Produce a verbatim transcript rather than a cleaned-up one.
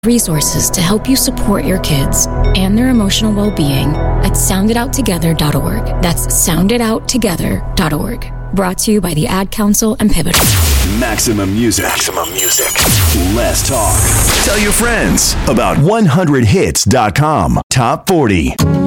resources to help you support your kids and their emotional well-being at sound it out together dot org. That's sound it out together dot org. Brought to you by the Ad Council and Pivotal. Maximum music. Maximum music. Less talk. Tell your friends about one hundred hits dot com. Top forty.